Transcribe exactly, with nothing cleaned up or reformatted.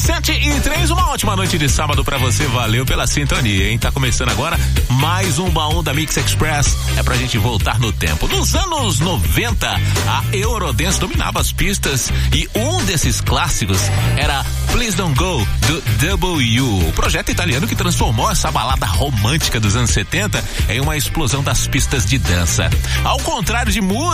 sete e três, uma ótima noite de sábado pra você, valeu pela sintonia, hein? Tá começando agora mais um baú da Mix Express, é pra gente voltar no tempo. Nos anos noventa, a Eurodance dominava as pistas e um desses clássicos era Please Don't Go, do W, o projeto italiano que transformou essa balada romântica dos anos setenta em uma explosão das pistas de dança. Ao contrário de música